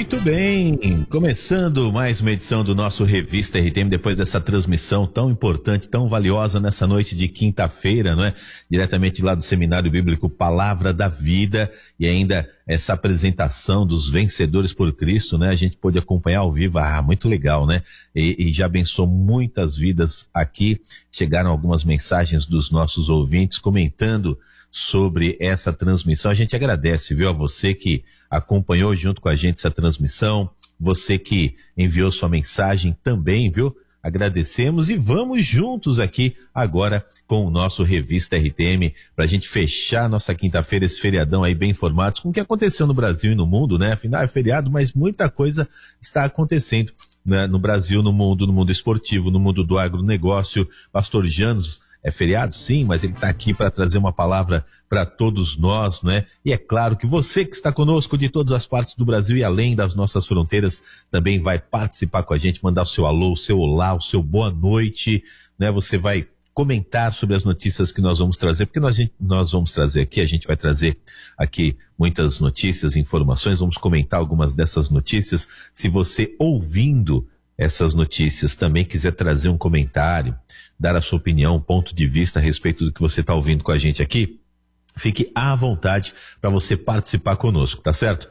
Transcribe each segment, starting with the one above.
Muito bem, começando mais uma edição do nosso Revista RTM, depois dessa transmissão tão importante, tão valiosa nessa noite de quinta-feira, não é? Diretamente lá do Seminário Bíblico Palavra da Vida, e ainda essa apresentação dos vencedores por Cristo, né? A gente pôde acompanhar ao vivo, muito legal, né? E já abençoou muitas vidas aqui. Chegaram algumas mensagens dos nossos ouvintes comentando sobre essa transmissão. A gente agradece, viu, a você que acompanhou junto com a gente essa transmissão, você que enviou sua mensagem também, viu? Agradecemos e vamos juntos aqui agora com o nosso Revista RTM para a gente fechar nossa quinta-feira, esse feriadão aí bem informados com o que aconteceu no Brasil e no mundo, né? Afinal é feriado, mas muita coisa está acontecendo, né? No Brasil, no mundo esportivo, no mundo do agronegócio. Pastor Janos, é feriado, sim, mas ele está aqui para trazer uma palavra para todos nós, né? E é claro que você que está conosco de todas as partes do Brasil e além das nossas fronteiras também vai participar com a gente, mandar o seu alô, o seu olá, o seu boa noite, né? Você vai comentar sobre as notícias que nós vamos trazer, porque nós vamos trazer aqui, a gente vai trazer aqui muitas notícias, informações, vamos comentar algumas dessas notícias. Se você ouvindo essas notícias também quiser trazer um comentário, dar a sua opinião, um ponto de vista a respeito do que você está ouvindo com a gente aqui, fique à vontade para você participar conosco, tá certo?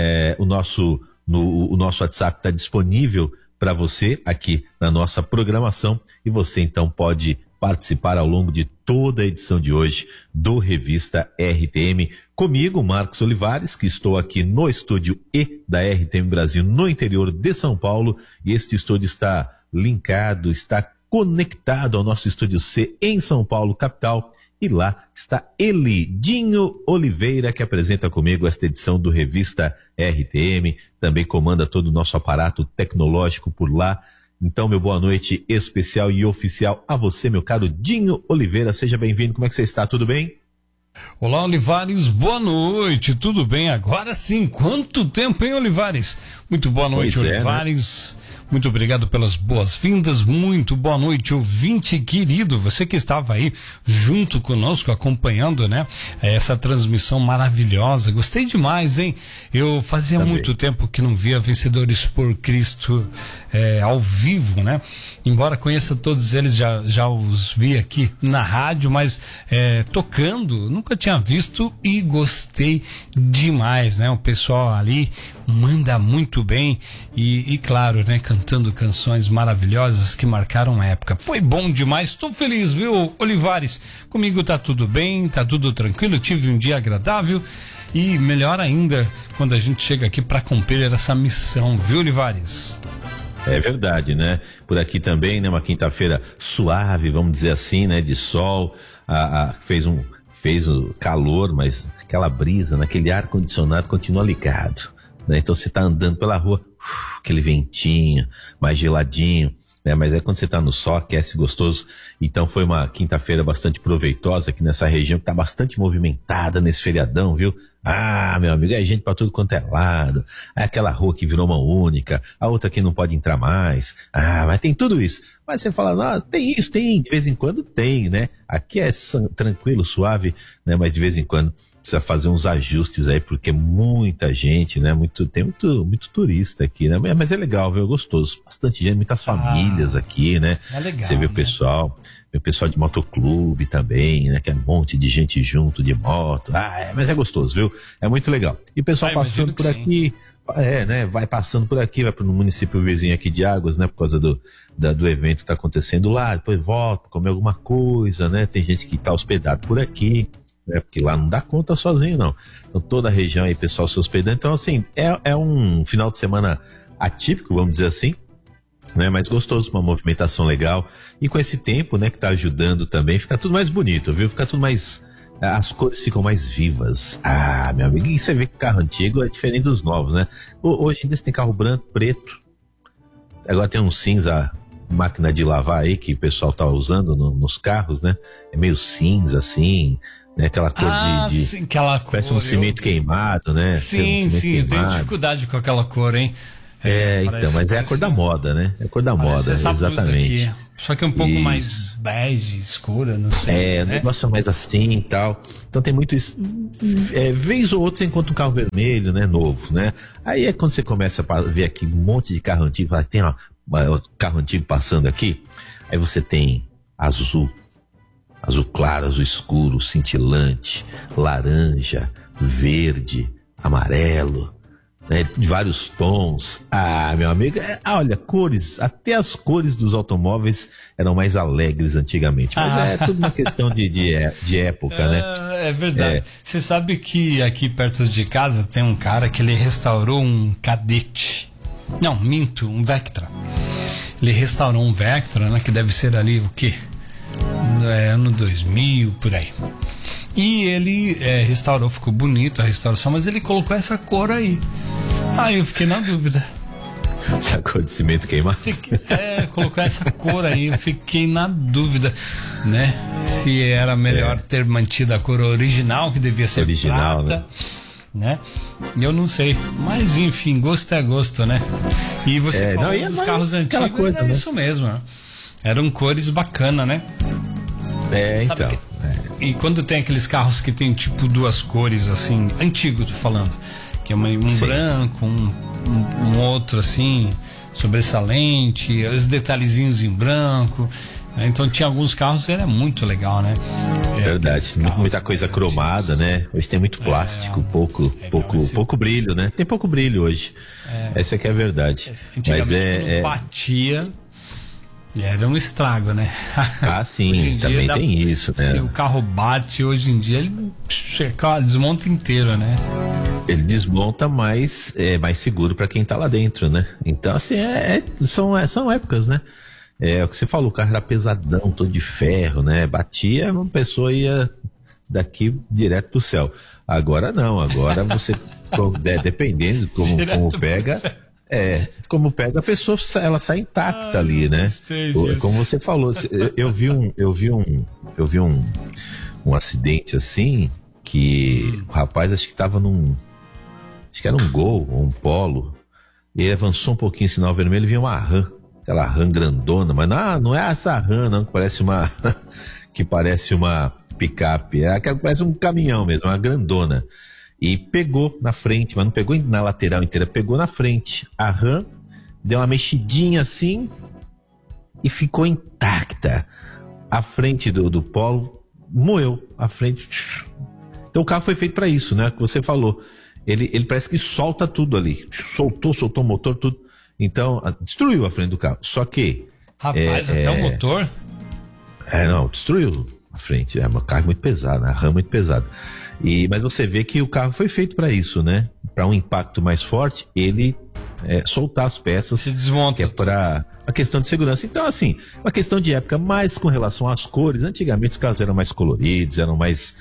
O nosso WhatsApp está disponível para você aqui na nossa programação e você então pode participar ao longo de toda a edição de hoje do Revista RTM. Comigo, Marcos Olivares, que estou aqui no estúdio E da RTM Brasil, no interior de São Paulo, e este estúdio está linkado, está conectado ao nosso estúdio C em São Paulo, capital, e lá está ele, Dinho Oliveira, que apresenta comigo esta edição do Revista RTM, também comanda todo o nosso aparato tecnológico por lá. Então, meu boa noite especial e oficial a você, meu caro Dinho Oliveira. Seja bem-vindo. Como é que você está? Tudo bem? Olá, Olivares. Boa noite. Tudo bem? Agora sim. Quanto tempo, hein, Olivares? Muito boa noite, Olivares. Né? Muito obrigado pelas boas-vindas. Muito boa noite, ouvinte querido. Você que estava aí junto conosco, acompanhando, né? Essa transmissão maravilhosa. Gostei demais, hein? Eu fazia muito tempo que não via Vencedores por Cristo ao vivo, né? Embora conheça todos eles, já os vi aqui na rádio, mas tocando, nunca tinha visto e gostei demais, né? O pessoal ali manda muito bem e claro, né? Cantando canções maravilhosas que marcaram a época. Foi bom demais, tô feliz, viu, Olivares? Comigo tá tudo bem, tá tudo tranquilo, tive um dia agradável e melhor ainda quando a gente chega aqui para cumprir essa missão, viu, Olivares? É verdade, né? Por aqui também, né? Uma quinta-feira suave, vamos dizer assim, né? De sol, fez o calor, mas aquela brisa, naquele ar-condicionado continua ligado, né? Então você tá andando pela rua, aquele ventinho mais geladinho, né? Mas é quando você tá no sol, aquece gostoso. Então foi uma quinta-feira bastante proveitosa aqui nessa região, que tá bastante movimentada nesse feriadão, viu? Meu amigo, é gente pra tudo quanto é lado. É aquela rua que virou mão única, a outra que não pode entrar mais. Mas tem tudo isso. Mas você fala, tem isso, tem, de vez em quando tem, né? Aqui é tranquilo, suave, né? Mas de vez em quando precisa fazer uns ajustes aí, porque muita gente, né? Tem muito turista aqui, né? Mas é legal, viu? É gostoso. Bastante gente, muitas famílias aqui, né? É legal, você vê né? o pessoal de motoclube também, né? Que é um monte de gente junto de moto. Mas é gostoso, viu? É muito legal. E o pessoal passando por aqui, né? Vai passando por aqui, vai para no município vizinho aqui de Águas, né? Por causa do evento que tá acontecendo lá, depois volta, comer alguma coisa, né? Tem gente que tá hospedado por aqui, né? Porque lá não dá conta sozinho, não. Então toda a região aí, pessoal se hospedando. Então, assim, é um final de semana atípico, vamos dizer assim, né? Mas gostoso, uma movimentação legal. E com esse tempo, né, que tá ajudando também, fica tudo mais bonito, viu? Fica tudo mais... As cores ficam mais vivas. Meu amigo, e você vê que carro antigo é diferente dos novos, né? Hoje ainda você tem carro branco, preto. Agora tem um cinza, máquina de lavar aí que o pessoal tá usando nos carros, né? É meio cinza, assim, né? Aquela cor sim, aquela cor. Parece um cimento queimado, né? Sim, eu tenho dificuldade com aquela cor, hein? Então, mas é a cor da moda, né? É a cor da moda, exatamente. Aqui, só que é um pouco mais bege, escura, não sei. O negócio é mais assim e tal. Então tem muito isso. Vez ou outra você encontra um carro vermelho, né? Novo, né? Aí é quando você começa a ver aqui um monte de carro antigo. Tem um carro antigo passando aqui. Aí você tem azul claro, azul escuro, cintilante, laranja, verde, amarelo, né, de vários tons. Meu amigo, olha, cores, até as cores dos automóveis eram mais alegres antigamente, mas é tudo uma questão de época, né? É verdade. Você sabe que aqui perto de casa tem um cara que ele restaurou um Cadete. Não, minto, um Vectra. Ele restaurou um Vectra, né, que deve ser ali o quê? Ano 2000, por aí. E ele restaurou, ficou bonito a restauração, mas ele colocou essa cor aí. Eu fiquei na dúvida. A cor de cimento queimado? Colocou essa cor aí, eu fiquei na dúvida, né? Se era melhor ter mantido a cor original, que devia ser original, prata, né? Eu não sei, mas enfim, gosto é gosto, né? E você falou dos carros antigos, coisa, era isso mesmo, né? Eram cores bacanas, né? Sabe então. E quando tem aqueles carros que tem tipo duas cores, assim, antigo, tô falando, que é um branco, um outro assim, sobressalente, os detalhezinhos em branco, né? Então tinha alguns carros que era muito legal, né? Verdade, muita coisa cromada, né? Hoje tem muito plástico, pouco brilho, né? Tem pouco brilho hoje. Essa aqui é a verdade. Antigamente, quando batia, era um estrago, né? Sim, também tem isso, né? Se o carro bate hoje em dia, ele desmonta inteiro, né? Ele desmonta, mas é mais seguro para quem tá lá dentro, né? Então, assim, são épocas, né? É o que você falou, o carro era pesadão, todo de ferro, né? Batia, uma pessoa ia daqui direto pro céu. Agora não, agora você, dependendo de como pega... como pega, a pessoa ela sai intacta ali, né? Como você falou, eu vi um acidente assim, que o rapaz acho que estava acho que era um Gol ou um Polo, e ele avançou um pouquinho o sinal vermelho e vinha uma RAM, aquela RAM grandona, mas não é essa RAM não, que parece uma picape, aquela que parece um caminhão mesmo, uma grandona. E pegou na frente, mas não pegou na lateral inteira, pegou na frente. A RAM deu uma mexidinha assim e ficou intacta. A frente do Polo moeu, a frente. Então o carro foi feito para isso, né? Que você falou. Ele parece que solta tudo ali. Soltou o motor, tudo. Então, destruiu a frente do carro. Só que... Rapaz, até o motor? Não, destruiu a frente. É uma carga muito pesada, a RAM muito pesada. Mas você vê que o carro foi feito para isso, né? Para um impacto mais forte, ele soltar as peças. Se desmonta. Que é para a questão de segurança. Então, assim, uma questão de época, mas com relação às cores, antigamente os carros eram mais coloridos, eram mais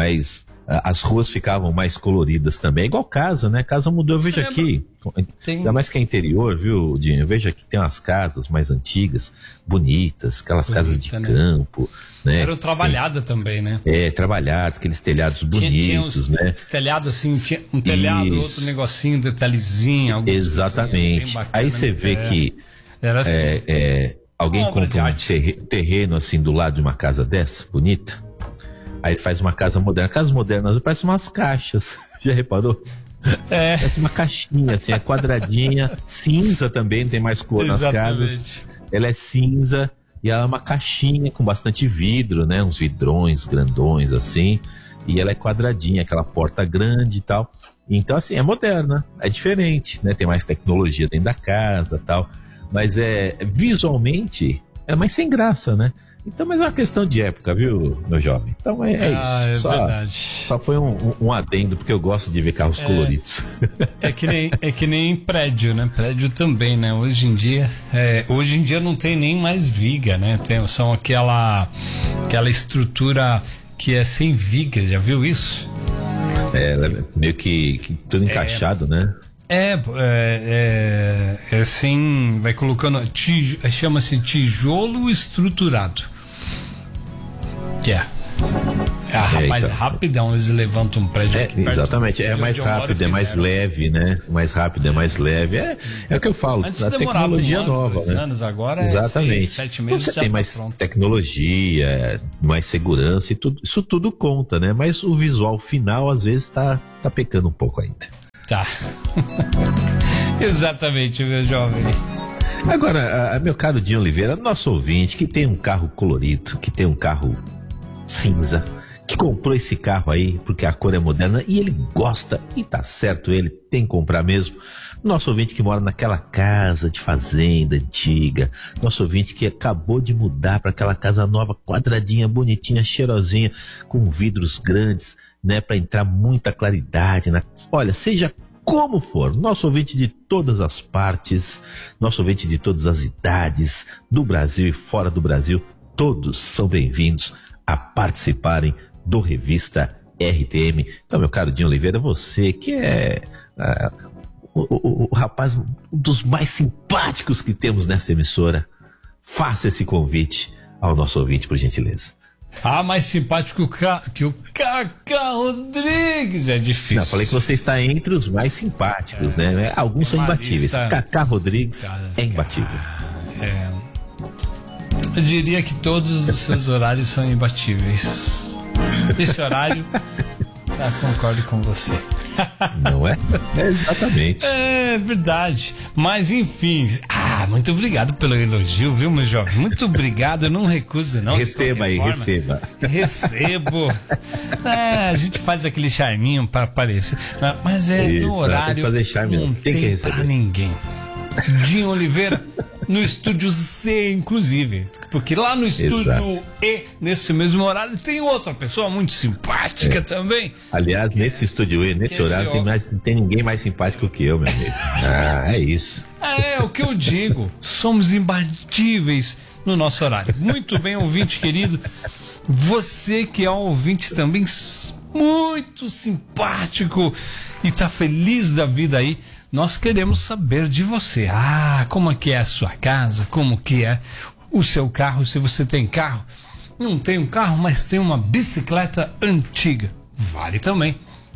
as ruas ficavam mais coloridas também. É igual casa, né? Casa mudou, eu vejo aqui. Ainda mais que é interior, viu, Dinho? Eu vejo aqui que tem umas casas mais antigas, bonitas, aquelas casas de campo, né? Eram trabalhadas também, né? Trabalhadas, aqueles telhados bonitos, né? Os telhados assim, tinha um telhado, outro negocinho, detalhezinho. Exatamente. Bacana, aí você vê que era assim, alguém compra um terreno assim do lado de uma casa dessa, bonita. Aí ele faz uma casa moderna. Casas modernas parecem umas caixas. Já reparou? Parece uma caixinha, assim, é quadradinha, cinza também, não tem mais cor nas casas. Ela é cinza e ela é uma caixinha com bastante vidro, né? Uns vidrões grandões, assim. E ela é quadradinha, aquela porta grande e tal. Então, assim, é moderna, é diferente, né? Tem mais tecnologia dentro da casa e tal. Mas visualmente, é mais sem graça, né? Então, mas é uma questão de época, viu, meu jovem? Então isso. Verdade. Só foi um adendo, porque eu gosto de ver carros coloridos. É que nem prédio, né? Prédio também, né? Hoje em dia não tem nem mais viga, né? São aquela estrutura que é sem vigas, já viu isso? Ela é meio que tudo encaixado, né? Assim, vai colocando, chama-se tijolo estruturado. Rapaz, então, rapidão eles levantam um prédio aqui perto. Exatamente, é mais rápido, é mais leve, né? Mais rápido, é mais leve. É o que eu falo, antes a tecnologia nova, 2 né? anos, agora exatamente. 7 meses você já tem tá mais pronto. tecnologia, mais segurança e tudo, isso tudo conta, né? Mas o visual final, às vezes, tá pecando um pouco ainda. Tá. Exatamente, meu jovem. Agora, meu caro Dinho Oliveira, nosso ouvinte que tem um carro colorido, que tem um carro cinza, que comprou esse carro aí porque a cor é moderna e ele gosta, e tá certo, ele tem que comprar mesmo. Nosso ouvinte que mora naquela casa de fazenda antiga, nosso ouvinte que acabou de mudar para aquela casa nova, quadradinha, bonitinha, cheirosinha, com vidros grandes, né, para entrar muita claridade. Olha, seja como for, nosso ouvinte de todas as partes, nosso ouvinte de todas as idades, do Brasil e fora do Brasil, todos são bem-vindos a participarem do Revista RTM. Então, meu caro Dinho Oliveira, você que é o rapaz, um dos mais simpáticos que temos nessa emissora, faça esse convite ao nosso ouvinte, por gentileza. Mais simpático que o Cacá Rodrigues, é difícil. Não, falei que você está entre os mais simpáticos, né? Alguns são imbatíveis. Cacá Rodrigues é imbatível. Eu diria que todos os seus horários são imbatíveis. Esse horário, concordo com você. Não é? Exatamente. É verdade. Mas enfim, muito obrigado pelo elogio, viu, meu jovem? Muito obrigado, eu não recuso, não. Receba aí, forma. Receba. Recebo. A gente faz aquele charminho para aparecer. Mas isso, no horário. Tem que fazer charme, não tem que receber. Pra ninguém. Dinho Oliveira, no estúdio C, inclusive. Porque lá no estúdio E, nesse mesmo horário, tem outra pessoa muito simpática também. Aliás, nesse estúdio E, nesse horário, não tem ninguém mais simpático que eu, meu amigo. É isso. É o que eu digo. Somos imbatíveis no nosso horário. Muito bem, ouvinte querido. Você que é um ouvinte também muito simpático e tá feliz da vida aí. Nós queremos saber de você. Como é que é a sua casa? Como que é o seu carro? Se você tem carro, não tem um carro, mas tem uma bicicleta antiga, vale também.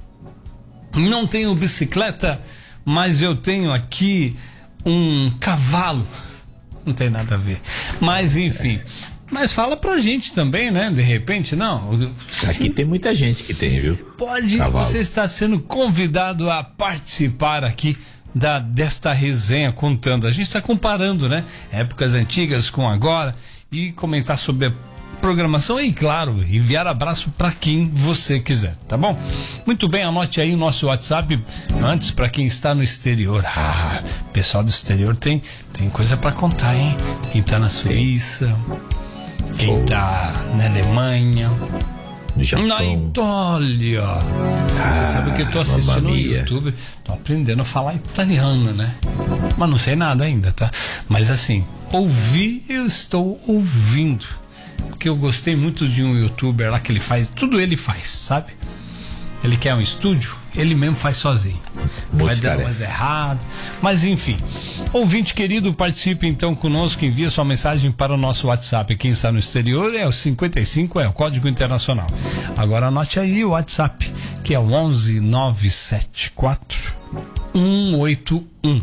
Não tenho bicicleta, mas eu tenho aqui um cavalo. Não tem nada a ver. Mas enfim. Mas fala pra gente também, né? De repente, não. Aqui tem muita gente que tem, viu? Pode, cavalo. Você está sendo convidado a participar aqui desta resenha contando. A gente está comparando, né? Épocas antigas com agora e comentar sobre a programação e, claro, enviar abraço para quem você quiser, tá bom? Muito bem, anote aí o nosso WhatsApp antes para quem está no exterior. Pessoal do exterior tem coisa para contar, hein? Quem tá na Suíça, quem tá na Alemanha, na Itália. Você sabe que eu tô assistindo no YouTube, tô aprendendo a falar italiano, né? Mas não sei nada ainda, tá? Mas assim, eu estou ouvindo. Porque eu gostei muito de um youtuber lá que ele faz, tudo ele faz, sabe? Ele quer um estúdio, ele mesmo faz sozinho. Vai dar umas erradas. Mas enfim, ouvinte querido, participe então conosco, envia sua mensagem para o nosso WhatsApp. Quem está no exterior é o 55, é o código internacional. Agora anote aí o WhatsApp, que é o 11 974 181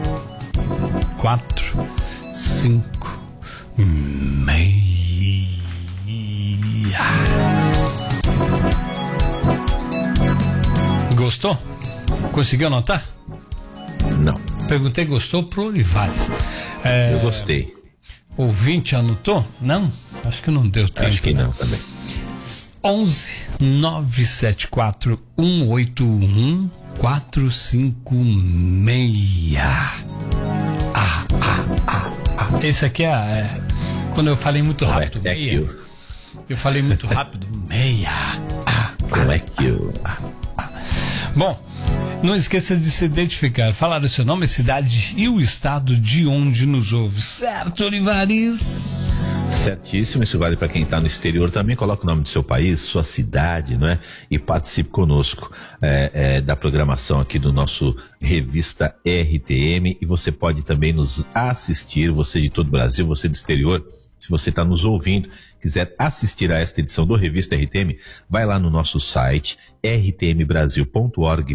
45 6. Gostou? Conseguiu anotar? Não. Perguntei, gostou pro Olivares. Eu gostei. Ouvinte anotou? Não? Acho que não deu tempo. Acho que não também. 11 974 181 456. Esse aqui é quando eu falei muito rápido. Eu falei muito rápido. Bom, não esqueça de se identificar, falar o seu nome, cidade e o estado de onde nos ouve. Certo, Olivares? Certíssimo, isso vale para quem está no exterior também. Coloque o nome do seu país, sua cidade, não é? E participe conosco da programação aqui do nosso Revista RTM. E você pode também nos assistir, você de todo o Brasil, você do exterior, Se você está nos ouvindo, quiser assistir a esta edição do Revista RTM, vai lá no nosso site rtmbrasil.org.br,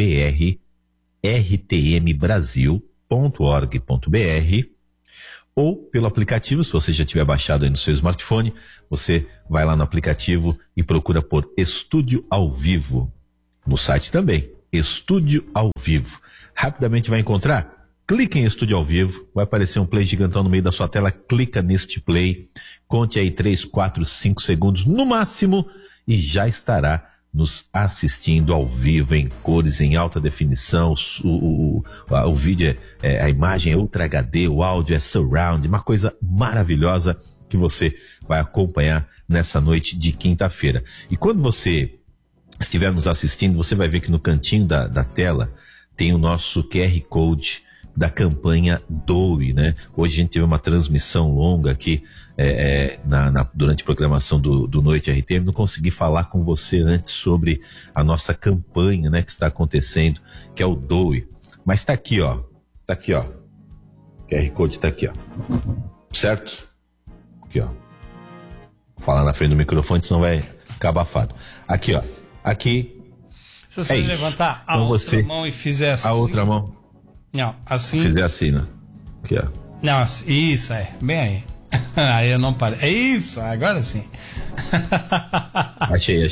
rtmbrasil.org.br, ou pelo aplicativo. Se você já tiver baixado aí no seu smartphone, você vai lá no aplicativo e procura por Estúdio ao Vivo. No site também, Estúdio ao Vivo. Rapidamente vai encontrar. Clique em Estúdio ao Vivo, vai aparecer um play gigantão no meio da sua tela, clica neste play, conte aí 3, 4, 5 segundos no máximo e já estará nos assistindo ao vivo, em cores, em alta definição. O vídeo a imagem é Ultra HD, o áudio é Surround, uma coisa maravilhosa que você vai acompanhar nessa noite de quinta-feira. E quando você estiver nos assistindo, você vai ver que no cantinho da tela tem o nosso QR Code da campanha Doe, né? Hoje a gente teve uma transmissão longa aqui durante a programação do Noite RTM. Não consegui falar com você antes sobre a nossa campanha, né, que está acontecendo, que é o Doe. Mas tá aqui, ó. Tá aqui, ó. O QR Code tá aqui, ó. Certo? Aqui, ó. Vou falar na frente do microfone, senão vai ficar abafado. Aqui, ó. Aqui. Se você levantar a outra mão e fizer assim. A outra mão. Não, assim. Fizer assim, né? Aqui, ó. Não, isso, bem aí. Aí eu não parei. É isso, agora sim. Achei.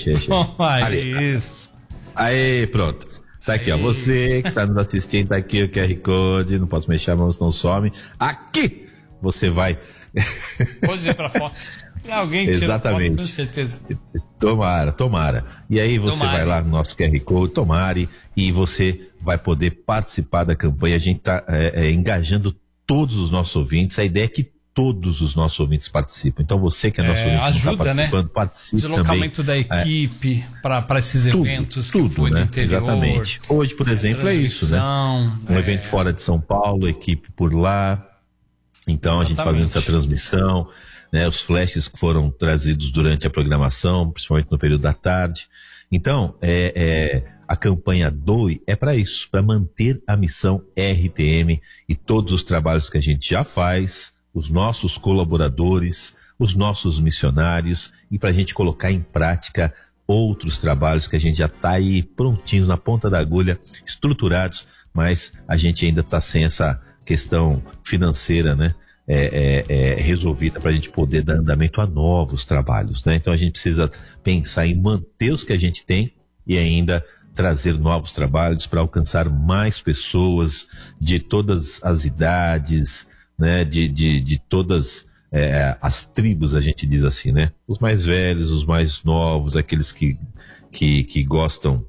Isso. Aí, pronto. Tá aqui, ó. Você que está nos assistindo, tá aqui o QR Code. Não posso mexer a mão, senão some. Aqui você vai. Pode ir pra foto. Alguém tira foto, com certeza. Tomara. E aí você vai lá no nosso QR Code, tomare, e você vai poder participar da campanha. A gente está engajando todos os nossos ouvintes. A ideia é que todos os nossos ouvintes participem. Então você que é nosso ouvinte, ajuda, tá participando, né? Participe deslocamento também. Da equipe para esses eventos que foi, né? No interior. Exatamente. Hoje, por exemplo, é isso, né? Um evento fora de São Paulo, equipe por lá. Então, exatamente. A gente fazendo essa transmissão, né? Os flashes que foram trazidos durante a programação, principalmente no período da tarde. Então, a campanha Doe é para isso, para manter a missão RTM e todos os trabalhos que a gente já faz, os nossos colaboradores, os nossos missionários, e para a gente colocar em prática outros trabalhos que a gente já está aí prontinhos, na ponta da agulha, estruturados, mas a gente ainda está sem essa questão financeira, né? Resolvida para a gente poder dar andamento a novos trabalhos, né? Então a gente precisa pensar em manter os que a gente tem e ainda trazer novos trabalhos para alcançar mais pessoas de todas as idades, né? De todas as tribos, a gente diz assim, né? Os mais velhos, os mais novos, aqueles que gostam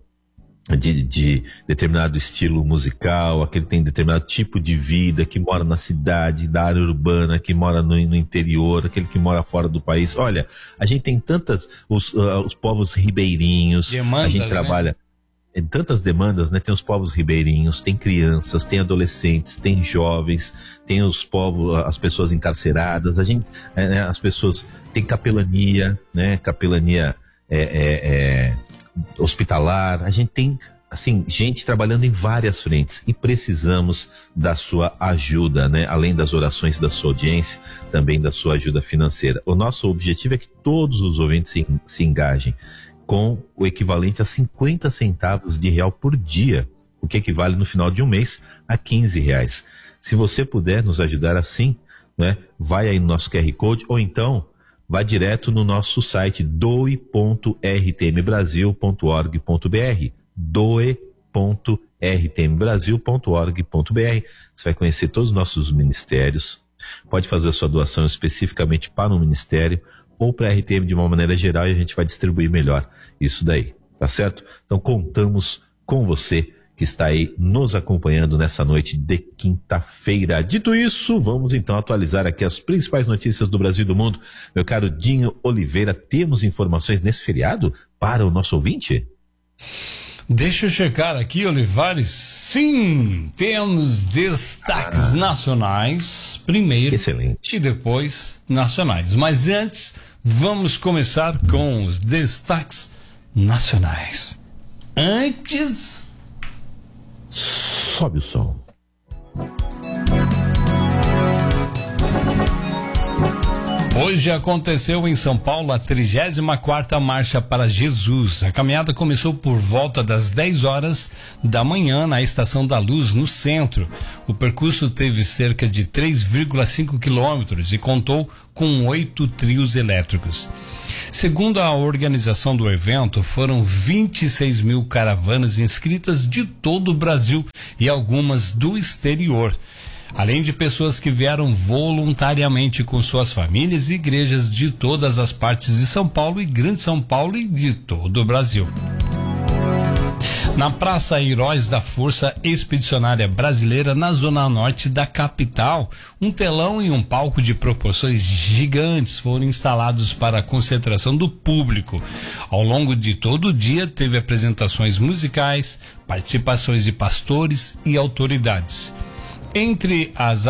de determinado estilo musical, aquele que tem determinado tipo de vida, que mora na cidade, da área urbana, que mora no interior, aquele que mora fora do país. Olha, a gente tem tantas, os povos ribeirinhos, demandas, a gente trabalha em tantas demandas, né? Tem os povos ribeirinhos, tem crianças, tem adolescentes, tem jovens, tem os povos, as pessoas encarceradas, a gente, as pessoas, tem capelania, né? Capelania hospitalar, a gente tem, assim, gente trabalhando em várias frentes e precisamos da sua ajuda, né? Além das orações da sua audiência, também da sua ajuda financeira. O nosso objetivo é que todos os ouvintes se engajem com o equivalente a 50 centavos de real por dia, o que equivale no final de um mês a R$15. Se você puder nos ajudar assim, né? Vai aí no nosso QR Code ou então vá direto no nosso site doe.rtmbrasil.org.br, doe.rtmbrasil.org.br. Você vai conhecer todos os nossos ministérios, pode fazer a sua doação especificamente para um ministério ou para a RTM de uma maneira geral e a gente vai distribuir melhor isso daí, tá certo? Então contamos com você que está aí nos acompanhando nessa noite de quinta-feira. Dito isso, vamos então atualizar aqui as principais notícias do Brasil e do mundo. Meu caro Dinho Oliveira, temos informações nesse feriado para o nosso ouvinte? Deixa eu checar aqui, Olivares. Sim, temos destaques nacionais primeiro. Excelente. E depois nacionais. Mas antes, vamos começar com os destaques nacionais. Antes... Sobe o som. Hoje aconteceu em São Paulo a 34ª Marcha para Jesus. A caminhada começou por volta das 10 horas da manhã na Estação da Luz, no centro. O percurso teve cerca de 3,5 quilômetros e contou com 8 trios elétricos. Segundo a organização do evento, foram 26 mil caravanas inscritas de todo o Brasil e algumas do exterior, além de pessoas que vieram voluntariamente com suas famílias e igrejas de todas as partes de São Paulo e Grande São Paulo e de todo o Brasil. Na Praça Heróis da Força Expedicionária Brasileira, na zona norte da capital, um telão e um palco de proporções gigantes foram instalados para a concentração do público. Ao longo de todo o dia, teve apresentações musicais, participações de pastores e autoridades. Entre as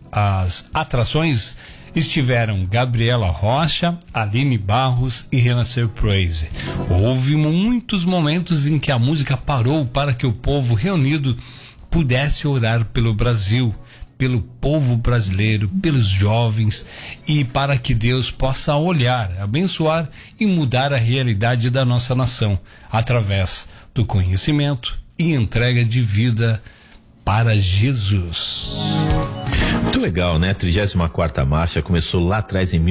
atrações estiveram Gabriela Rocha, Aline Barros e Renascer Praise. Houve muitos momentos em que a música parou para que o povo reunido pudesse orar pelo Brasil, pelo povo brasileiro, pelos jovens e para que Deus possa olhar, abençoar e mudar a realidade da nossa nação através do conhecimento e entrega de vida para Jesus. Muito legal, né? A 34ª Marcha começou lá atrás em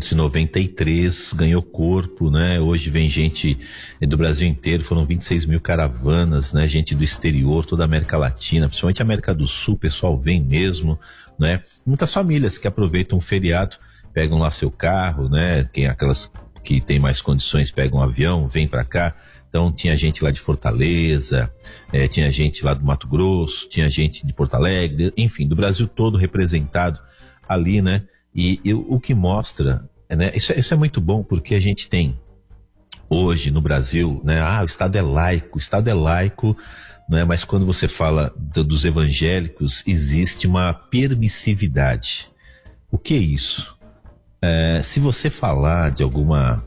1993, ganhou corpo, né? Hoje vem gente do Brasil inteiro, foram 26 mil caravanas, né? Gente do exterior, toda a América Latina, principalmente a América do Sul, o pessoal vem mesmo, né? Muitas famílias que aproveitam um feriado, pegam lá seu carro, né? Aquelas que têm mais condições pegam um avião, vêm pra cá. Então tinha gente lá de Fortaleza, tinha gente lá do Mato Grosso, tinha gente de Porto Alegre, enfim, do Brasil todo representado ali, né? E o que mostra, né? Isso é muito bom porque a gente tem hoje no Brasil, né? O Estado é laico, né? Mas quando você fala dos evangélicos, existe uma permissividade. O que é isso? Se você falar de alguma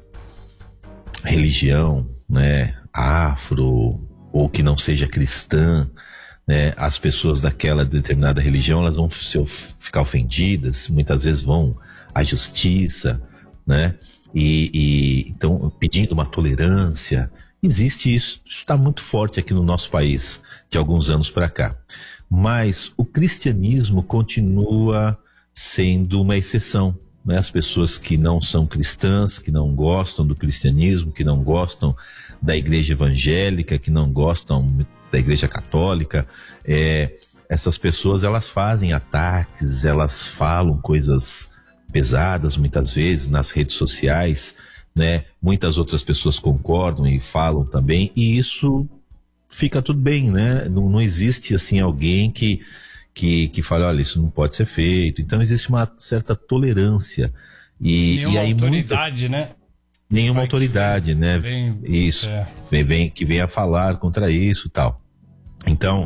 religião, né, afro ou que não seja cristã, né, as pessoas daquela determinada religião elas vão ficar ofendidas, muitas vezes vão à justiça, né, e então pedindo uma tolerância. Existe isso está muito forte aqui no nosso país de alguns anos para cá, mas o cristianismo continua sendo uma exceção. Né, as pessoas que não são cristãs, que não gostam do cristianismo, que não gostam da igreja evangélica, que não gostam da igreja católica, essas pessoas elas fazem ataques, elas falam coisas pesadas muitas vezes nas redes sociais, né? Muitas outras pessoas concordam e falam também, e isso fica tudo bem, né? Não existe assim alguém que fala, olha, isso não pode ser feito. Então existe uma certa tolerância e aí autoridade, né? Nenhuma autoridade, né? Isso, que venha falar contra isso e tal. Então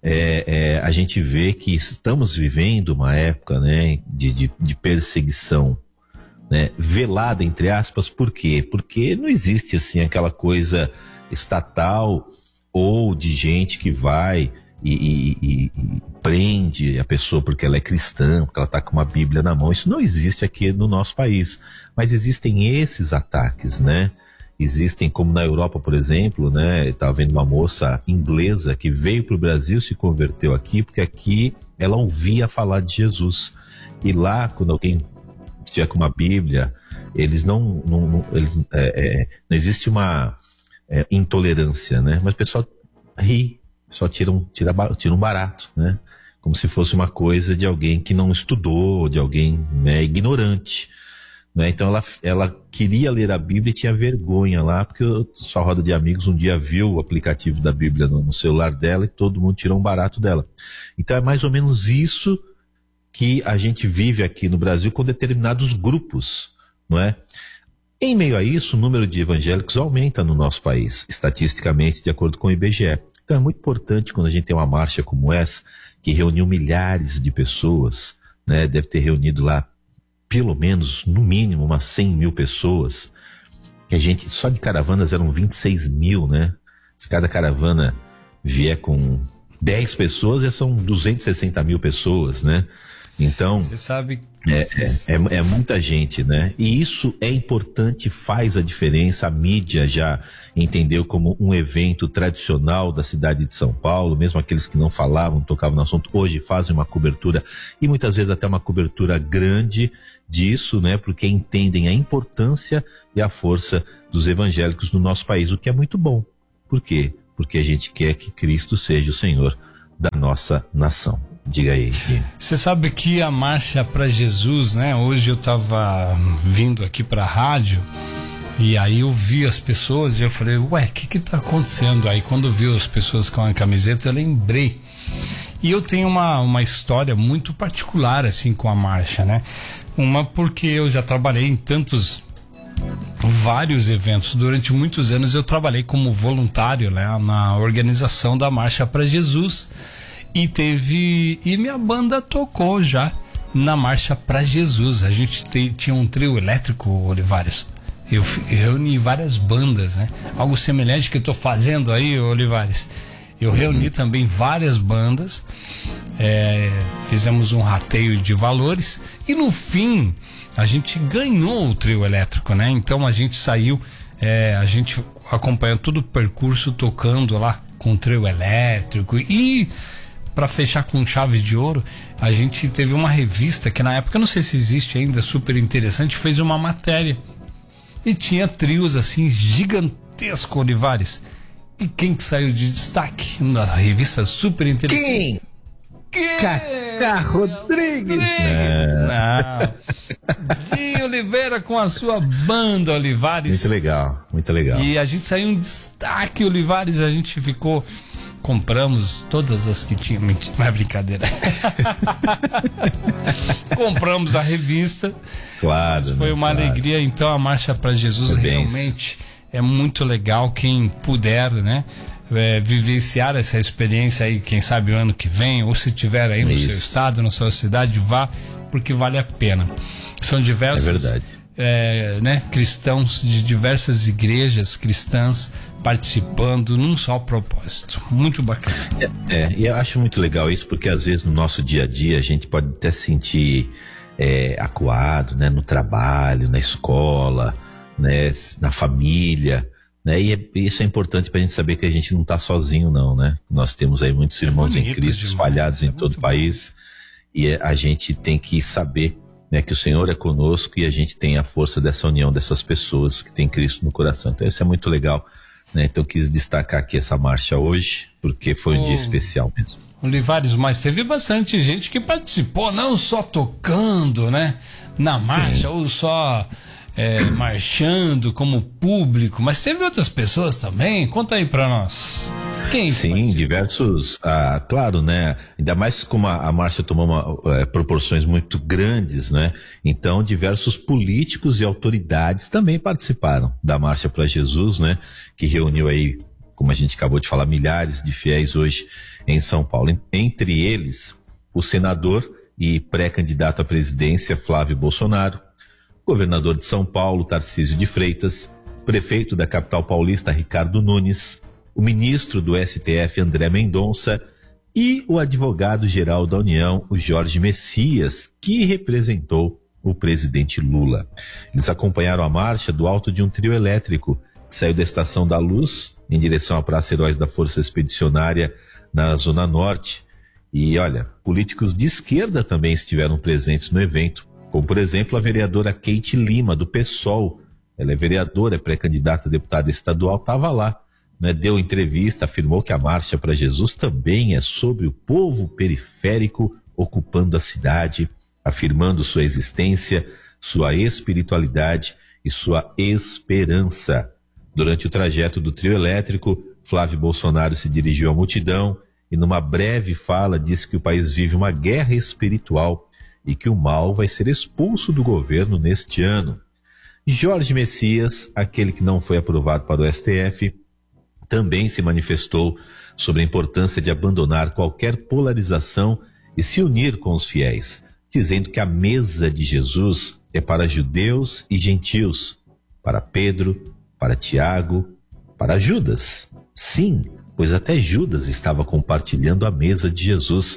a gente vê que estamos vivendo uma época, né, de perseguição, né, velada entre aspas. Por quê? Porque não existe assim aquela coisa estatal ou de gente que vai e prende a pessoa porque ela é cristã, porque ela está com uma Bíblia na mão. Isso não existe aqui no nosso país, mas existem esses ataques, né? Existem, como na Europa, por exemplo, né? Estava vendo uma moça inglesa que veio para o Brasil, se converteu aqui, porque aqui ela ouvia falar de Jesus. E lá, quando alguém estiver com uma Bíblia, eles não existe uma intolerância, né? Mas o pessoal ri. Só tira um barato, né? Como se fosse uma coisa de alguém que não estudou, de alguém, né, ignorante, né? Então ela queria ler a Bíblia e tinha vergonha lá, porque sua roda de amigos um dia viu o aplicativo da Bíblia no celular dela e todo mundo tirou um barato dela. Então é mais ou menos isso que a gente vive aqui no Brasil com determinados grupos, não é? Em meio a isso, o número de evangélicos aumenta no nosso país, estatisticamente, de acordo com o IBGE. Então é muito importante quando a gente tem uma marcha como essa, que reuniu milhares de pessoas, né? Deve ter reunido lá, pelo menos, no mínimo, umas 100 mil pessoas. E a gente, só de caravanas eram 26 mil, né? Se cada caravana vier com 10 pessoas, já são 260 mil pessoas, né? Então, você sabe... É muita gente, né? E isso é importante, faz a diferença. A mídia já entendeu como um evento tradicional da cidade de São Paulo, mesmo aqueles que não falavam, tocavam no assunto, hoje fazem uma cobertura, e muitas vezes até uma cobertura grande disso, né? Porque entendem a importância e a força dos evangélicos no nosso país, o que é muito bom. Por quê? Porque a gente quer que Cristo seja o Senhor da nossa nação. Diga aí. Você sabe que a Marcha para Jesus, né? Hoje eu tava vindo aqui pra rádio e aí eu vi as pessoas e eu falei, ué, o que tá acontecendo? Aí quando eu vi as pessoas com a camiseta, eu lembrei. E eu tenho uma história muito particular, assim, com a marcha, né? Uma porque eu já trabalhei em vários eventos. Durante muitos anos eu trabalhei como voluntário, né? Na organização da Marcha para Jesus. E minha banda tocou já na Marcha para Jesus. A gente tinha um trio elétrico, Olivares. Eu reuni várias bandas, né? Algo semelhante que eu tô fazendo aí, Olivares. Eu reuni também várias bandas, fizemos um rateio de valores e no fim a gente ganhou o trio elétrico, né? Então a gente saiu, a gente acompanhou todo o percurso tocando lá com o trio elétrico e... Para fechar com chaves de ouro, a gente teve uma revista que na época, não sei se existe ainda, super interessante, fez uma matéria e tinha trios assim gigantescos, Olivares. E quem que saiu de destaque na revista super interessante? Quem? Cacá Rodrigues. Não. Dinho Oliveira com a sua banda, Olivares. Muito legal, muito legal. E a gente saiu em destaque, Olivares, a gente ficou... Compramos todas as que tinham. Não é brincadeira. Compramos a revista. Claro. Foi uma alegria. Então a Marcha para Jesus realmente é muito legal. Quem puder, né? Vivenciar essa experiência aí, quem sabe o ano que vem, ou se tiver aí no seu estado, na sua cidade, vá, porque vale a pena. São diversos. É verdade. Né, cristãos de diversas igrejas cristãs participando num só propósito. Muito bacana. E eu acho muito legal isso, porque às vezes no nosso dia a dia a gente pode até se sentir acuado, né, no trabalho, na escola, né, na família, né, e isso é importante pra gente saber que a gente não tá sozinho não, né? Nós temos aí muitos irmãos em Cristo espalhados em todo o país e a gente tem que saber, né, que o Senhor é conosco e a gente tem a força dessa união dessas pessoas que tem Cristo no coração. Então isso é muito legal, né? Então eu quis destacar aqui essa marcha hoje, porque foi um dia especial mesmo. Olivares, mas teve bastante gente que participou, não só tocando, né, na marcha, ou só marchando como público, mas teve outras pessoas também. Conta aí pra nós. Quem? Sim, diversos, claro, né? Ainda mais como a marcha tomou proporções muito grandes, né? Então, diversos políticos e autoridades também participaram da Marcha para Jesus, né? Que reuniu aí, como a gente acabou de falar, milhares de fiéis hoje em São Paulo. Entre eles, o senador e pré-candidato à presidência Flávio Bolsonaro, governador de São Paulo Tarcísio de Freitas, prefeito da capital paulista Ricardo Nunes, o ministro do STF André Mendonça e o advogado-geral da União, o Jorge Messias, que representou o presidente Lula. Eles acompanharam a marcha do alto de um trio elétrico que saiu da Estação da Luz em direção à Praça Heróis da Força Expedicionária na Zona Norte. E olha, políticos de esquerda também estiveram presentes no evento, como por exemplo a vereadora Keiti Lima, do PSOL. Ela é vereadora, é pré-candidata a deputada estadual, estava lá, né? Deu entrevista, afirmou que a Marcha para Jesus também é sobre o povo periférico ocupando a cidade, afirmando sua existência, sua espiritualidade e sua esperança. Durante o trajeto do trio elétrico, Flávio Bolsonaro se dirigiu à multidão e numa breve fala disse que o país vive uma guerra espiritual e que o mal vai ser expulso do governo neste ano. Jorge Messias, aquele que não foi aprovado para o STF, também se manifestou sobre a importância de abandonar qualquer polarização e se unir com os fiéis, dizendo que a mesa de Jesus é para judeus e gentios, para Pedro, para Tiago, para Judas. Sim, pois até Judas estava compartilhando a mesa de Jesus.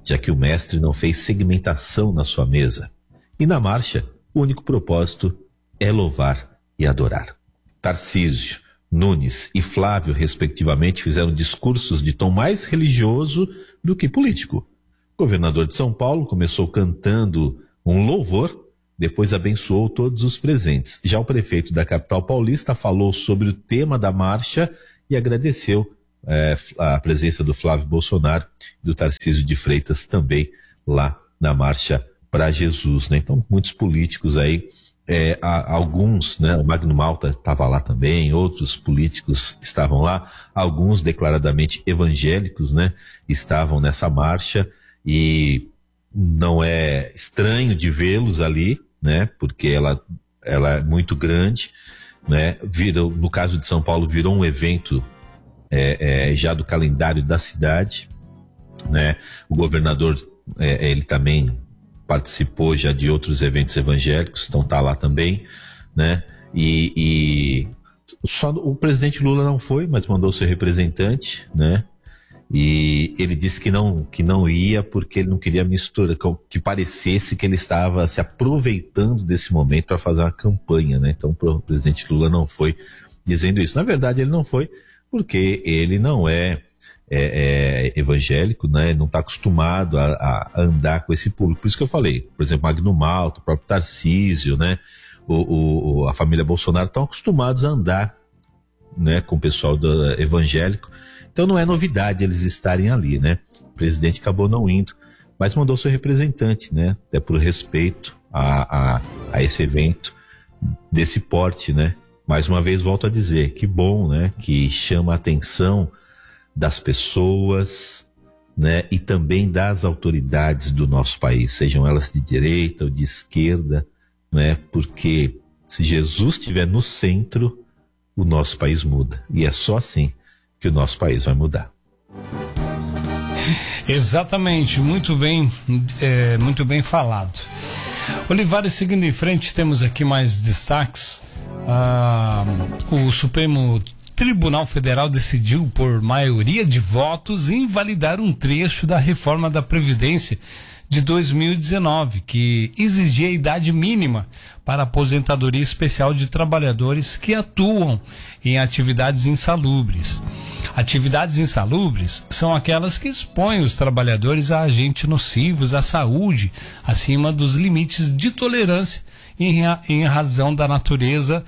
já que o mestre não fez segmentação na sua mesa. E na marcha, o único propósito é louvar e adorar. Tarcísio, Nunes e Flávio, respectivamente, fizeram discursos de tom mais religioso do que político. O governador de São Paulo começou cantando um louvor, depois abençoou todos os presentes. Já o prefeito da capital paulista falou sobre o tema da marcha e agradeceu a presença do Flávio Bolsonaro e do Tarcísio de Freitas também lá na Marcha para Jesus, né? Então, muitos políticos aí, alguns, né? O Magno Malta estava lá também, outros políticos estavam lá, alguns declaradamente evangélicos, né? Estavam nessa marcha e não é estranho de vê-los ali, né? Porque ela é muito grande, né? No caso de São Paulo, virou um evento já do calendário da cidade, né? O governador, ele também participou já de outros eventos evangélicos, então tá lá também, né? E só o presidente Lula não foi, mas mandou seu representante, né? E ele disse que não ia porque ele não queria misturar, que parecesse que ele estava se aproveitando desse momento para fazer uma campanha, né? Então o presidente Lula não foi dizendo isso. Na verdade, ele não foi porque ele não é evangélico, né? Não está acostumado a andar com esse público. Por isso que eu falei, por exemplo, Magno Malta, o próprio Tarcísio, né? A família Bolsonaro estão acostumados a andar, né, com o pessoal evangélico. Então não é novidade eles estarem ali, né? O presidente acabou não indo, mas mandou seu representante, né? Até por respeito a esse evento desse porte, né? Mais uma vez volto a dizer, que bom, né? Que chama a atenção das pessoas, né? E também das autoridades do nosso país, sejam elas de direita ou de esquerda, né? Porque se Jesus estiver no centro, o nosso país muda. E é só assim que o nosso país vai mudar. Exatamente, muito bem falado. Olivares, seguindo em frente, temos aqui mais destaques. O Supremo Tribunal Federal decidiu, por maioria de votos, invalidar um trecho da reforma da Previdência de 2019, que exigia a idade mínima para aposentadoria especial de trabalhadores que atuam em atividades insalubres. Atividades insalubres são aquelas que expõem os trabalhadores a agentes nocivos à saúde, acima dos limites de tolerância, em razão da natureza,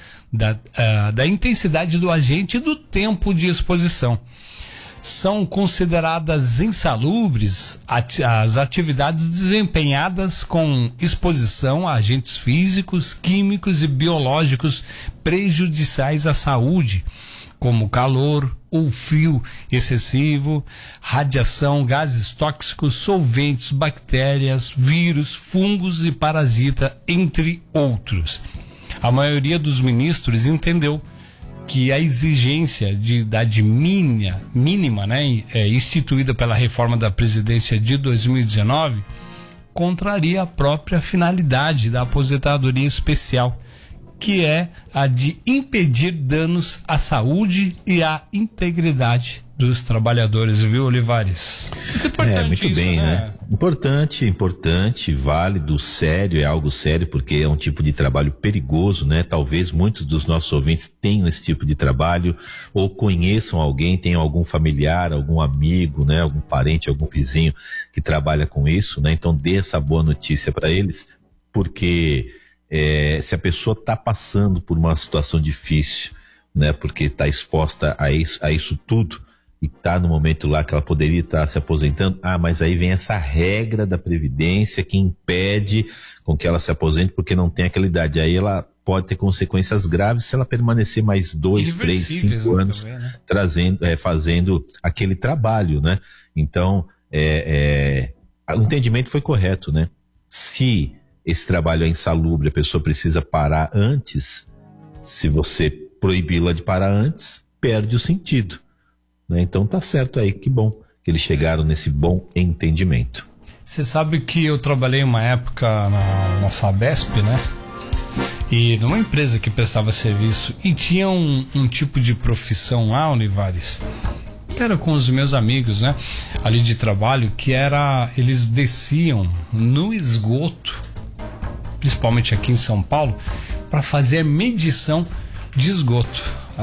da intensidade do agente e do tempo de exposição. São consideradas insalubres as atividades desempenhadas com exposição a agentes físicos, químicos e biológicos prejudiciais à saúde, como calor ou frio excessivo, radiação, gases tóxicos, solventes, bactérias, vírus, fungos e parasita, entre outros. A maioria dos ministros entendeu que a exigência de idade mínima, né, instituída pela reforma da Previdência de 2019, contraria a própria finalidade da aposentadoria especial, que é a de impedir danos à saúde e à integridade dos trabalhadores, viu, Olivares? Muito importante muito isso, bem, né? Importante, válido, sério, é algo sério, porque é um tipo de trabalho perigoso, né? Talvez muitos dos nossos ouvintes tenham esse tipo de trabalho, ou conheçam alguém, tenham algum familiar, algum amigo, né? Algum parente, algum vizinho que trabalha com isso, né? Então dê essa boa notícia para eles, porque se a pessoa está passando por uma situação difícil, né? Porque está exposta a isso tudo, e está no momento lá que ela poderia estar se aposentando, mas aí vem essa regra da Previdência que impede com que ela se aposente porque não tem aquela idade. Aí ela pode ter consequências graves se ela permanecer mais 2, 3, 5 anos também, né? Fazendo aquele trabalho, né? Então, o entendimento foi correto, né? Se esse trabalho é insalubre, a pessoa precisa parar antes, se você proibi-la de parar antes, perde o sentido. Então tá certo aí, que bom que eles chegaram nesse bom entendimento. Você sabe que eu trabalhei uma época na Sabesp, né? E numa empresa que prestava serviço, e tinha um tipo de profissão lá, Olivares, que era com os meus amigos, né? Ali de trabalho, que era, eles desciam no esgoto, principalmente aqui em São Paulo, para fazer a medição de esgoto,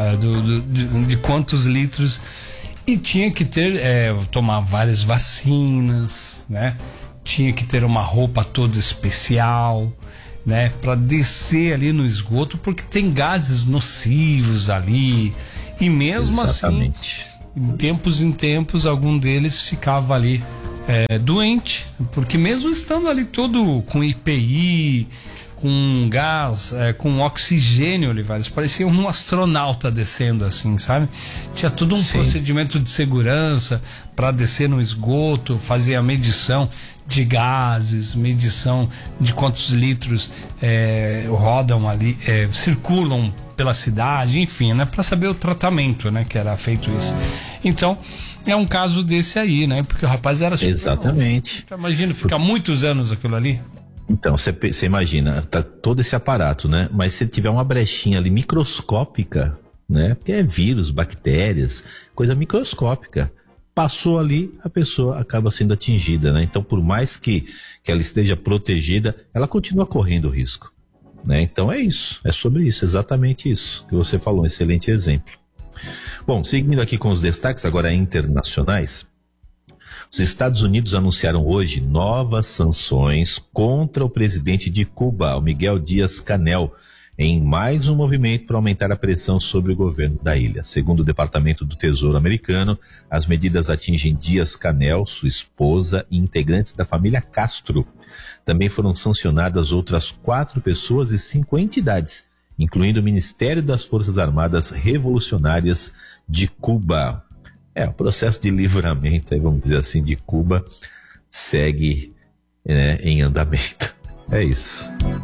de quantos litros, e tinha que ter, tomar várias vacinas, né? Tinha que ter uma roupa toda especial, né? Para descer ali no esgoto, porque tem gases nocivos ali, e mesmo Exatamente. assim, em tempos, algum deles ficava ali doente, porque mesmo estando ali todo com EPI, com gás, com oxigênio, Olivares, parecia um astronauta descendo assim, sabe? Tinha todo um procedimento de segurança para descer no esgoto, fazer a medição de gases, medição de quantos litros rodam ali, circulam pela cidade, enfim, né? Para saber o tratamento, né? Que era feito isso. Então, é um caso desse aí, né? Porque o rapaz era super Exatamente. novo. Então, imagina, ficar muitos anos aquilo ali. Então, você imagina, tá todo esse aparato, né? Mas se tiver uma brechinha ali microscópica, né? Porque é vírus, bactérias, coisa microscópica. Passou ali, a pessoa acaba sendo atingida, né? Então, por mais que ela esteja protegida, ela continua correndo risco, né? Então é isso, é sobre isso, exatamente isso que você falou, um excelente exemplo. Bom, seguindo aqui com os destaques agora internacionais. Os Estados Unidos anunciaram hoje novas sanções contra o presidente de Cuba, o Miguel Díaz-Canel, em mais um movimento para aumentar a pressão sobre o governo da ilha. Segundo o Departamento do Tesouro americano, as medidas atingem Díaz-Canel, sua esposa e integrantes da família Castro. Também foram sancionadas outras 4 pessoas e 5 entidades, incluindo o Ministério das Forças Armadas Revolucionárias de Cuba. O processo de livramento, vamos dizer assim, de Cuba segue em andamento. É isso.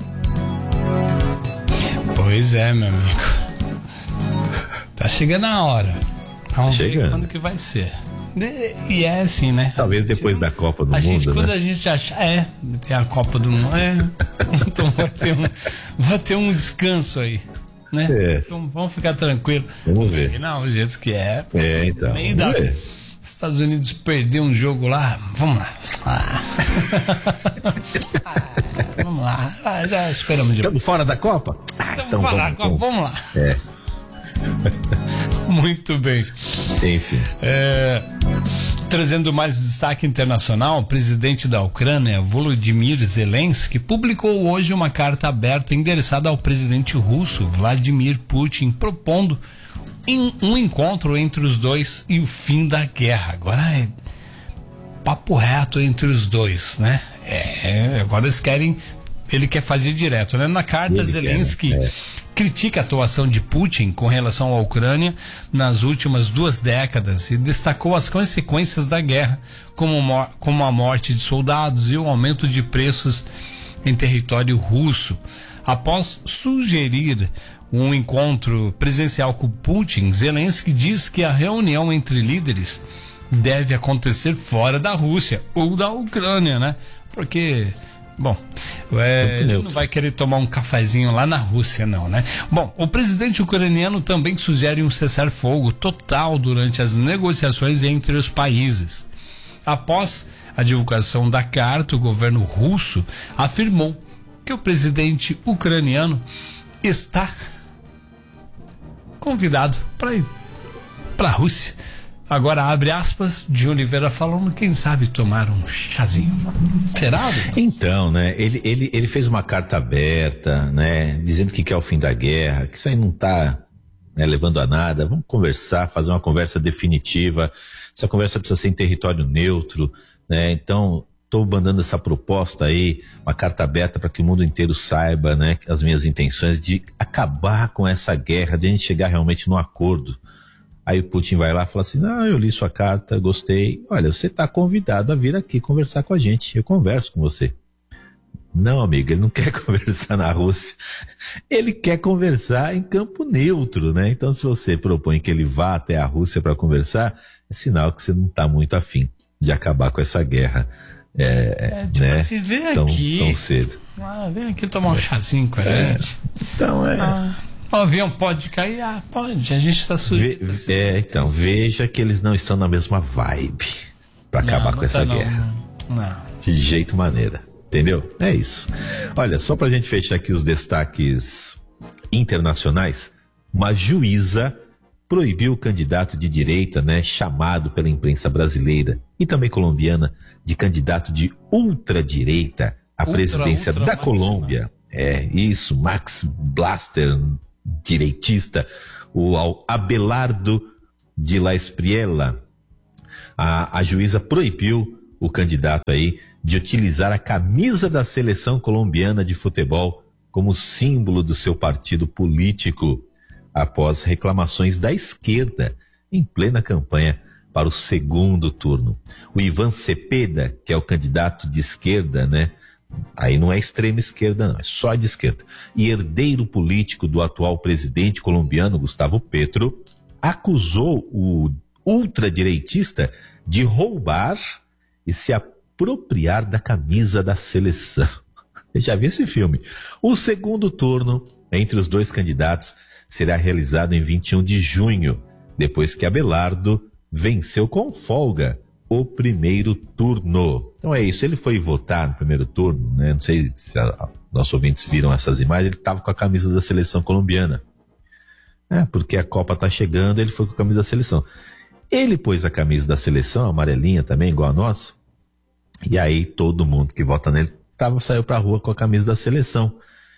Pois é, meu amigo. Tá chegando a hora. Vamos ver quando que vai ser. E é assim, né? Talvez depois da Copa do Mundo, quando né? a gente achar, tem a Copa do Mundo, então vai ter um descanso aí, né? Então, vamos ficar tranquilo. Vamos ver. Não, o jeito que então. Nem dá. Estados Unidos perdeu um jogo lá, vamos lá. Vamos lá. Já esperamos de Estamos fora da Copa? Então vamos lá. Muito bem. Enfim. Trazendo mais destaque internacional, o presidente da Ucrânia, Volodymyr Zelensky, publicou hoje uma carta aberta endereçada ao presidente russo, Vladimir Putin, propondo um encontro entre os dois e o fim da guerra. Agora é papo reto entre os dois, né? Agora ele quer fazer direto, né? Na carta, Zelensky critica a atuação de Putin com relação à Ucrânia nas últimas 2 décadas e destacou as consequências da guerra, como a morte de soldados e o aumento de preços em território russo. Após sugerir um encontro presencial com Putin, Zelensky diz que a reunião entre líderes deve acontecer fora da Rússia ou da Ucrânia, né? Porque... Bom, ele não vai querer tomar um cafezinho lá na Rússia, não, né? Bom, o presidente ucraniano também sugere um cessar-fogo total durante as negociações entre os países. Após a divulgação da carta, o governo russo afirmou que o presidente ucraniano está convidado para ir para a Rússia. Agora, abre aspas, de Oliveira falando, quem sabe tomar um chazinho. Será? Então, né, ele fez uma carta aberta, né, dizendo que quer o fim da guerra, que isso aí não tá, né, levando a nada. Vamos conversar, fazer uma conversa definitiva. Essa conversa precisa ser em território neutro, né, então estou mandando essa proposta aí, uma carta aberta para que o mundo inteiro saiba, né, as minhas intenções de acabar com essa guerra, de a gente chegar realmente num acordo. Aí o Putin vai lá e fala assim, eu li sua carta, gostei, olha, você está convidado a vir aqui conversar com a gente, eu converso com você. Não, amigo, ele não quer conversar na Rússia, ele quer conversar em campo neutro, né? Então se você propõe que ele vá até a Rússia para conversar, é sinal que você não está muito afim de acabar com essa guerra, né? Assim, vem tão, aqui, tão cedo. Vem aqui tomar um chazinho com a gente. Então O avião pode cair? Pode, a gente está sujeito. Então, veja que eles não estão na mesma vibe para acabar com essa guerra. Não. De jeito maneira, entendeu? É isso. Olha, só pra gente fechar aqui os destaques internacionais, uma juíza proibiu o candidato de direita, né, chamado pela imprensa brasileira e também colombiana de candidato de ultradireita à presidência da Colômbia. Isso, Max Blaster, direitista, o Abelardo de la Espriella. A juíza proibiu o candidato aí de utilizar a camisa da seleção colombiana de futebol como símbolo do seu partido político, após reclamações da esquerda em plena campanha para o segundo turno. O Ivan Cepeda, que é o candidato de esquerda, né? Aí não é extrema esquerda não, é só de esquerda. E herdeiro político do atual presidente colombiano, Gustavo Petro, acusou o ultradireitista de roubar e se apropriar da camisa da seleção. Eu já vi esse filme. O segundo turno entre os dois candidatos será realizado em 21 de junho, depois que Abelardo venceu com folga o primeiro turno. Então é isso, ele foi votar no primeiro turno, né? Não sei se nossos ouvintes viram essas imagens, ele estava com a camisa da seleção colombiana. Porque a Copa tá chegando, ele foi com a camisa da seleção. Ele pôs a camisa da seleção, amarelinha também, igual a nossa, e aí todo mundo que vota nele saiu pra rua com a camisa da seleção.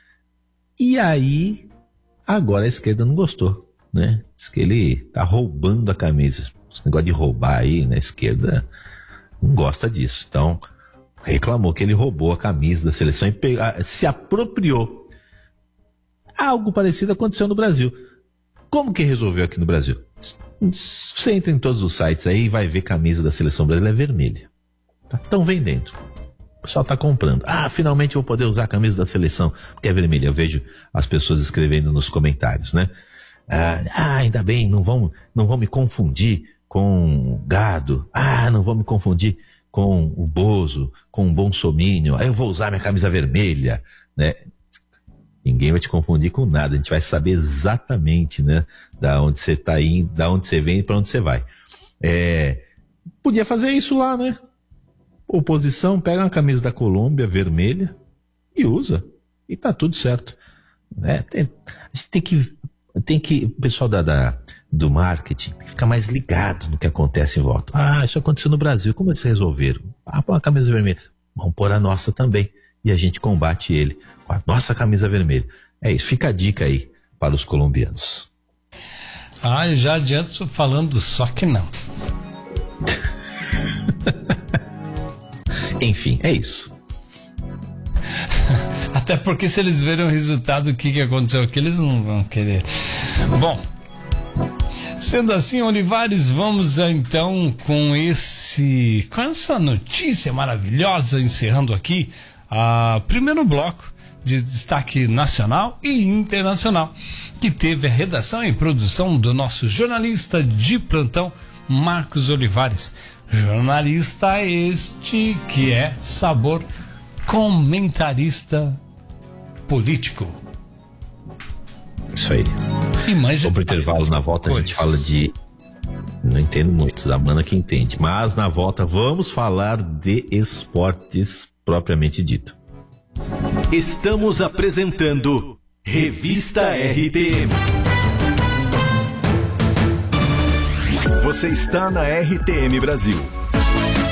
E aí, agora a esquerda não gostou, né? Diz que ele tá roubando a camisa. Esse negócio de roubar aí, né? A esquerda não gosta disso. Então, reclamou que ele roubou a camisa da seleção e se apropriou. Algo parecido aconteceu no Brasil. Como que resolveu aqui no Brasil? Você entra em todos os sites aí e vai ver camisa da seleção brasileira vermelha. Estão vendendo. O pessoal está comprando. Finalmente vou poder usar a camisa da seleção, porque é vermelha. Eu vejo as pessoas escrevendo nos comentários, né? Ainda bem, não vão me confundir com gado. Não vão me confundir com o Bozo, com um bolsominion. Eu vou usar minha camisa vermelha, né? Ninguém vai te confundir com nada. A gente vai saber exatamente, né, da onde você está indo, da onde você vem e para onde você vai. Podia fazer isso lá, né? Oposição, pega uma camisa da Colômbia vermelha e usa. E tá tudo certo. A gente tem que o pessoal do marketing tem que ficar mais ligado no que acontece em volta. Isso aconteceu no Brasil, como eles resolveram? Põe uma camisa vermelha. Vamos pôr a nossa também. E a gente combate ele com a nossa camisa vermelha. É isso, fica a dica aí para os colombianos. Eu já adianto falando, só que não. Enfim, é isso. Até porque se eles verem o resultado do que aconteceu aqui, eles não vão querer. Bom, sendo assim, Olivares, vamos então com essa notícia maravilhosa, encerrando aqui o primeiro bloco de destaque nacional e internacional, que teve a redação e produção do nosso jornalista de plantão, Marcos Olivares. Jornalista este que é sabor comentarista político. Isso aí. Vamos pro intervalo, na volta a gente fala de... Não entendo muito, a Amanda que entende. Mas na volta vamos falar de esportes propriamente dito. Estamos apresentando Revista RTM. Você está na RTM Brasil.